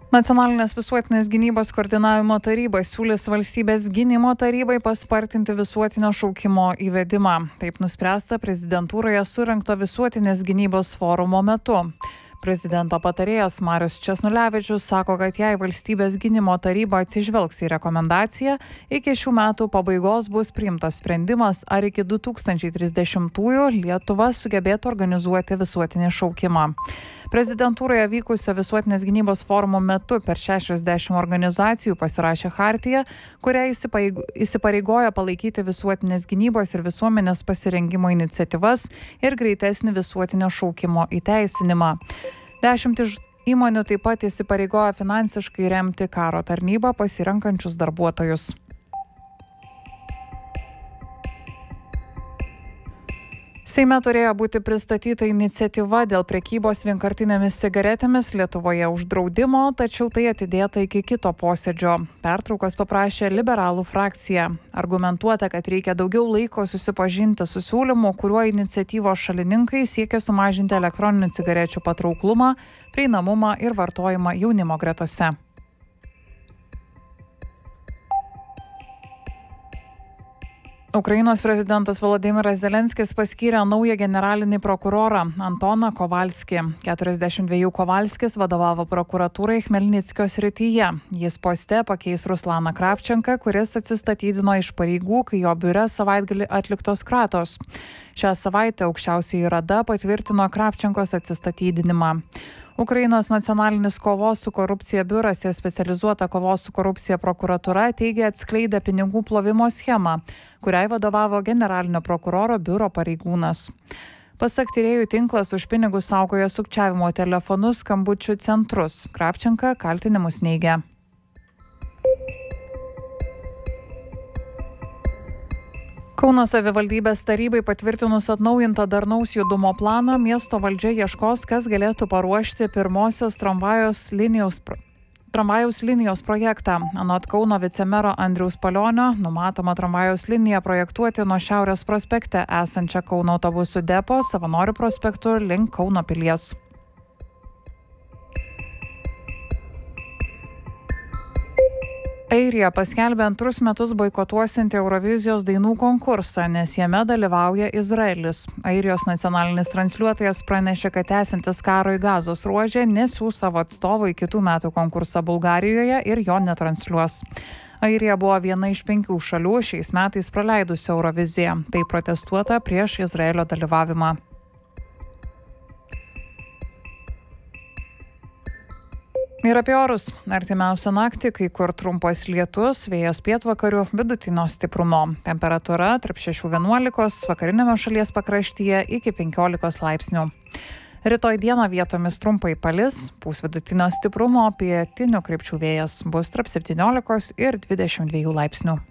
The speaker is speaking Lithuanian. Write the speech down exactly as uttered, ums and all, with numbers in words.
Nacionalinės visuotinės gynybos koordinavimo taryba siūlys valstybės gynimo tarybai paspartinti visuotinio šaukimo įvedimą. Taip nuspręsta prezidentūroje surengto visuotinės gynybos forumo metu. Prezidento patarėjas Marius Česnulevičius sako, kad jei valstybės gynimo taryba atsižvelgs į rekomendaciją, iki šių metų pabaigos bus priimtas sprendimas, ar iki du tūkstančiai trisdešimtųjų Lietuva sugebėtų organizuoti visuotinį šaukimą. Prezidentūroje vykusio visuotinės gynybos forumo metu per šešiasdešimt organizacijų pasirašė chartiją, kuria įsipareigoja palaikyti visuotinės gynybos ir visuomenės pasirengimo iniciatyvas ir greitesnį visuotinio šaukimo įteisinimą. Dešimt įmonių taip pat įsipareigoja finansiškai remti karo tarnybą pasirenkančius darbuotojus. Seime turėjo būti pristatyta iniciatyva dėl prekybos vienkartinėmis cigaretėmis Lietuvoje uždraudimo, tačiau tai atidėta iki kito posėdžio. Pertraukos paprašė liberalų frakcija. Argumentuota, kad reikia daugiau laiko susipažinti su siūlymu, kuriuo iniciatyvos šalininkai siekia sumažinti elektroninių cigarečių patrauklumą, prieinamumą ir vartojimą jaunimo gretose. Ukrainos prezidentas Volodymyras Zelenskis paskyrė naują generalinį prokurorą Antoną Kovalskį. keturiasdešimt dvejų Kovalskis vadovavo prokuratūrai Chmelnickio srityje. Jis poste pakeis Ruslaną Kravčenką, kuris atsistatydino iš pareigų, kai jo biure savaitgalį atliktos kratos. Šią savaitę aukščiausioji rada patvirtino Kravčenkos atsistatydinimą. Ukrainos nacionalinis kovos su korupcija biuras ir specializuota kovos su korupcija prokuratūra teigia atskleidę pinigų plovimo schemą, kuriai vadovavo generalinio prokuroro biuro pareigūnas. Pasak tyrėjų, tinklas už pinigus saugojo sukčiavimo telefonus skambučių centrus. Kravčenka kaltinimus neigia. Kauno savivaldybės tarybai patvirtinus atnaujintą darnaus judumo planą, miesto valdžia ieškos, kas galėtų paruošti pirmosios tramvajaus linijos, tramvajaus linijos projektą. Anot Kauno vicemero Andriaus Palionio, numatoma tramvajaus liniją projektuoti nuo Šiaurės prospekte esančią Kauno autobusų depo Savanorių prospektu link Kauno pilies. Airija paskelbė antrus metus boikotuosianti Eurovizijos dainų konkursą, nes jame dalyvauja Izraelis. Airijos nacionalinis transliuotojas pranešė, kad tęsiantis karo į Gazos ruožę nesiųs savo atstovų į kitų metų konkursą Bulgarijoje ir jo netransliuos. Airija buvo viena iš penkių šalių šiais metais praleidusi Euroviziją. Tai protestuota prieš Izraelio dalyvavimą. Ir apie orus. Artimiausią naktį kai kur trumpas lietus, vėjas pietvakarių vidutinio stiprumo. Temperatūra tarp šešių vienuolikos, vakariniame šalies pakraštyje iki penkiolikos laipsnių. Rytoj dieną vietomis trumpai palis, pūs vidutinio stiprumo, pietinių krypčių vėjas bus tarp septyniolikos ir dvidešimt dviejų laipsnių.